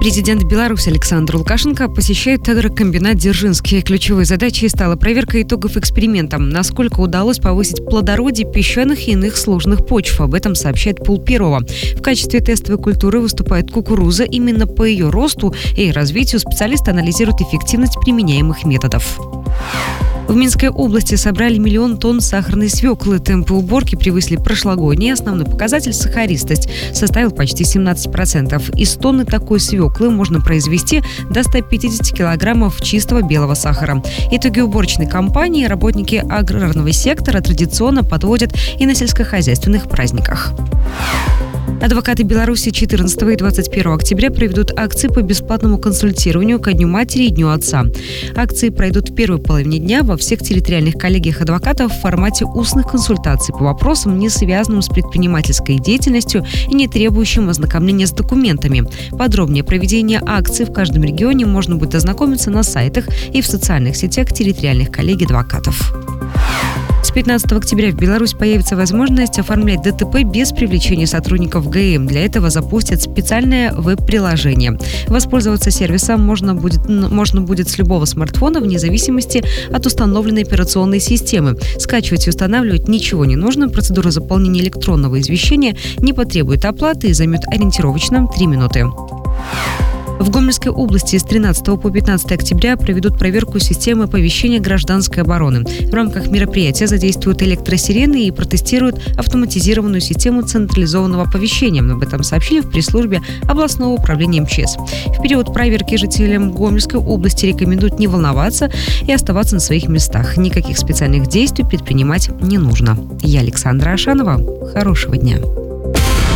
Президент Беларуси Александр Лукашенко посещает агрокомбинат Дзержинский. Ключевой задачей стала проверка итогов эксперимента, насколько удалось повысить плодородие песчаных и иных сложных почв. Об этом сообщает Пул Первого. В качестве тестовой культуры выступает кукуруза. Именно по ее росту и развитию специалисты анализируют эффективность применяемых методов. В Минской области собрали 1 миллион тонн сахарной свеклы. Темпы уборки превысили прошлогодние. Основной показатель – сахаристость составил почти 17%. Из тонны такой свеклы можно произвести до 150 килограммов чистого белого сахара. Итоги уборочной кампании работники аграрного сектора традиционно подводят и на сельскохозяйственных праздниках. Адвокаты Беларуси 14 и 21 октября проведут акции по бесплатному консультированию ко Дню матери и Дню отца. Акции пройдут в первой половине дня во всех территориальных коллегиях адвокатов в формате устных консультаций по вопросам, не связанным с предпринимательской деятельностью и не требующим ознакомления с документами. Подробнее проведение акций в каждом регионе можно будет ознакомиться на сайтах и в социальных сетях территориальных коллегий адвокатов. С 15 октября в Беларусь появится возможность оформлять ДТП без привлечения сотрудников ГАИ. Для этого запустят специальное веб-приложение. Воспользоваться сервисом можно будет с любого смартфона вне зависимости от установленной операционной системы. Скачивать и устанавливать ничего не нужно. Процедура заполнения электронного извещения не потребует оплаты и займет ориентировочно 3 минуты. В Гомельской области с 13 по 15 октября проведут проверку системы оповещения гражданской обороны. В рамках мероприятия задействуют электросирены и протестируют автоматизированную систему централизованного оповещения. Об этом сообщили в пресс-службе областного управления МЧС. В период проверки жителям Гомельской области рекомендуют не волноваться и оставаться на своих местах. Никаких специальных действий предпринимать не нужно. Я Александра Ашанова. Хорошего дня.